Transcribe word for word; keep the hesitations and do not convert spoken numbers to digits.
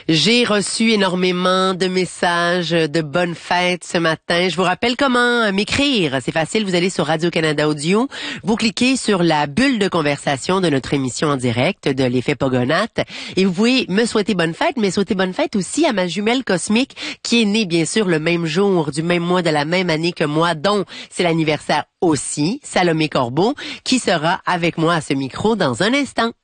J'ai reçu énormément de messages de bonnes fêtes ce matin. Je vous rappelle comment m'écrire. C'est facile, vous allez sur Radio-Canada Audio, vous cliquez sur la bulle de conversation de notre émission en direct de l'effet Pogonath et vous pouvez me souhaiter bonne fête, mais souhaiter bonne fête aussi à ma jumelle cosmique qui est née bien sûr le même jour, du même mois, de la même année que moi, dont c'est l'anniversaire aussi, Salomé Corbeau, qui sera avec moi à ce micro dans un instant.